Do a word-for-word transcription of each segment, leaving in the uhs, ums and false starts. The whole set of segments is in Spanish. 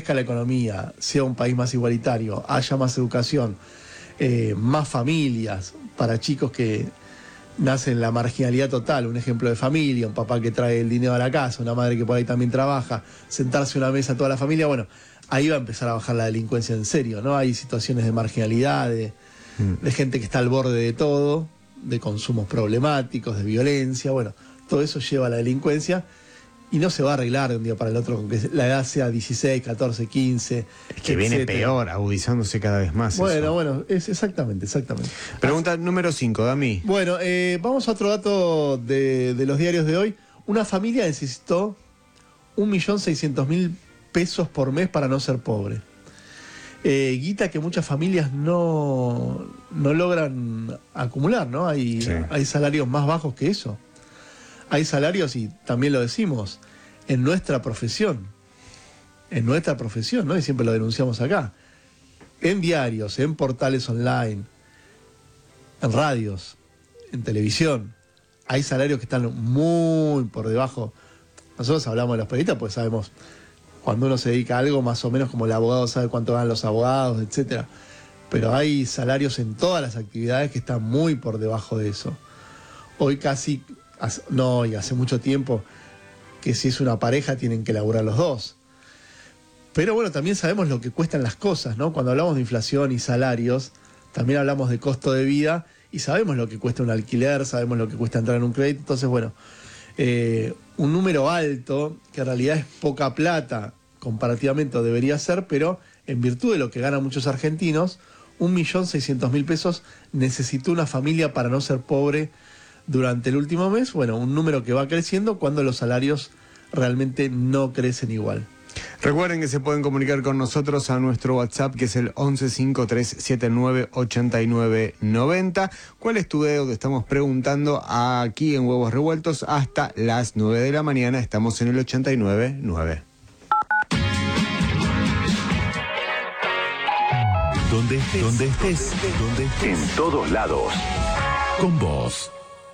crezca la economía, sea un país más igualitario, haya más educación, eh, más familias para chicos que nacen en la marginalidad total, un ejemplo de familia, un papá que trae el dinero a la casa, una madre que por ahí también trabaja, sentarse a una mesa toda la familia, bueno, ahí va a empezar a bajar la delincuencia en serio, ¿no? Hay situaciones de marginalidad, de, mm. de gente que está al borde de todo, de consumos problemáticos, de violencia, bueno, todo eso lleva a la delincuencia y no se va a arreglar de un día para el otro con que la edad sea dieciséis, catorce, quince. Es que viene peor, agudizándose cada vez más. Bueno, eso. bueno, es exactamente, exactamente. Pregunta Así, número cinco, Dami. Bueno, eh, vamos a otro dato de, de los diarios de hoy. Una familia necesitó un millón seiscientos mil pesos por mes para no ser pobre. Eh, guita que muchas familias no, no logran acumular, ¿no? Hay, sí. hay salarios más bajos que eso. Hay salarios, y también lo decimos, en nuestra profesión, en nuestra profesión, ¿no? Y siempre lo denunciamos acá, en diarios, en portales online, en radios, en televisión, hay salarios que están muy por debajo. Nosotros hablamos de los periodistas porque sabemos, cuando uno se dedica a algo, más o menos como el abogado sabe cuánto ganan los abogados, etcétera. Pero hay salarios en todas las actividades que están muy por debajo de eso. Hoy casi... No, y hace mucho tiempo que si es una pareja tienen que laburar los dos. Pero bueno, también sabemos lo que cuestan las cosas, ¿no? Cuando hablamos de inflación y salarios, también hablamos de costo de vida y sabemos lo que cuesta un alquiler, sabemos lo que cuesta entrar en un crédito. Entonces, bueno, eh, un número alto, que en realidad es poca plata comparativamente, debería ser, pero en virtud de lo que ganan muchos argentinos, un millón seiscientos mil pesos necesitó una familia para no ser pobre durante el último mes. Bueno, un número que va creciendo cuando los salarios realmente no crecen igual. Recuerden que se pueden comunicar con nosotros a nuestro WhatsApp, que es el once cinco tres siete nueve ocho nueve nueve cero. ¿Cuál es tu dedo? Te estamos preguntando aquí en Huevos Revueltos hasta las nueve de la mañana. Estamos en el ochenta y nueve nueve. Donde estés, donde estés, donde estés. En todos lados. Con vos.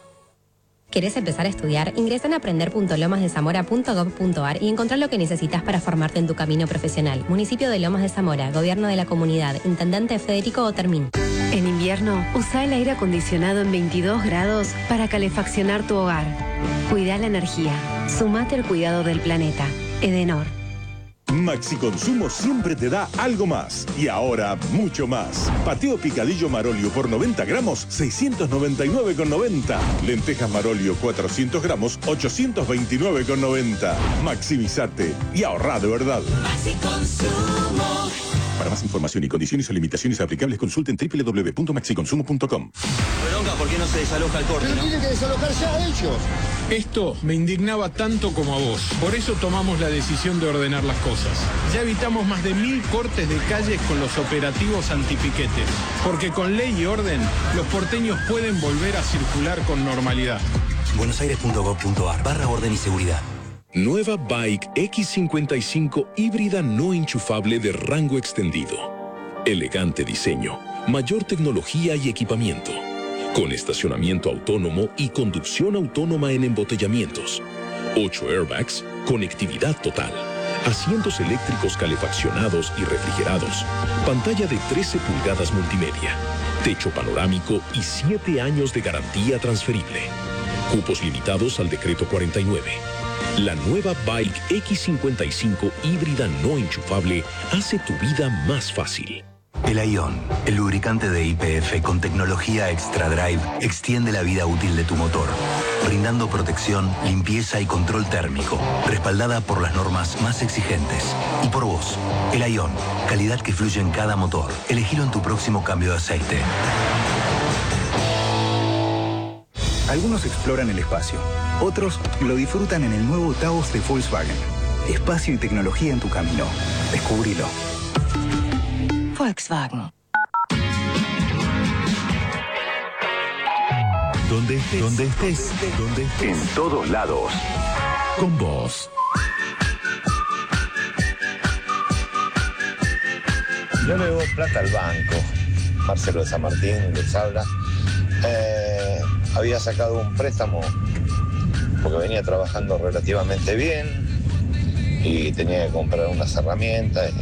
¿Querés empezar a estudiar? Ingresa en aprender punto lomas de zamora punto gob punto ar y encontrá lo que necesitas para formarte en tu camino profesional. Municipio de Lomas de Zamora, Gobierno de la Comunidad, Intendente Federico Otermin. En invierno, usa el aire acondicionado en veintidós grados para calefaccionar tu hogar. Cuida la energía. Sumate al cuidado del planeta. Edenor. Maxi Consumo siempre te da algo más. Y ahora, mucho más. Pateo picadillo Marolio por noventa gramos, seiscientos noventa y nueve con noventa. Lentejas Marolio cuatrocientos gramos, ochocientos veintinueve con noventa. Maximizate y ahorrá de verdad. Maxi Consumo. Para más información y condiciones o limitaciones aplicables, consulten doble u doble u doble u punto maxi consumo punto com. Bronca, ¿por qué no se desaloja el corte? Pero ¿no? tienen que desalojarse a ellos. Esto me indignaba tanto como a vos. Por eso tomamos la decisión de ordenar las cosas. Ya evitamos más de mil cortes de calles con los operativos antipiquete. Porque con ley y orden, los porteños pueden volver a circular con normalidad. buenosaires punto gob punto ar barra orden y seguridad. Nueva Bike equis cincuenta y cinco híbrida no enchufable de rango extendido. Elegante diseño, mayor tecnología y equipamiento. Con estacionamiento autónomo y conducción autónoma en embotellamientos. ocho airbags, conectividad total. Asientos eléctricos calefaccionados y refrigerados. Pantalla de trece pulgadas multimedia. Techo panorámico y siete años de garantía transferible. Cupos limitados al decreto cuarenta y nueve. La nueva Bike equis cincuenta y cinco híbrida no enchufable hace tu vida más fácil. El Ion, el lubricante de Y P F con tecnología Extra Drive, extiende la vida útil de tu motor, brindando protección, limpieza y control térmico, respaldada por las normas más exigentes. Y por vos, el Ion, calidad que fluye en cada motor. Elegilo en tu próximo cambio de aceite. Algunos exploran el espacio, otros lo disfrutan en el nuevo Taos de Volkswagen. Espacio y tecnología en tu camino. Descubrilo. Volkswagen. Donde estés, donde estés, donde estés. En todos lados. Con vos. Yo le debo plata al banco. Marcelo de San Martín les habla. Eh, había sacado un préstamo porque venía trabajando relativamente bien y tenía que comprar unas herramientas.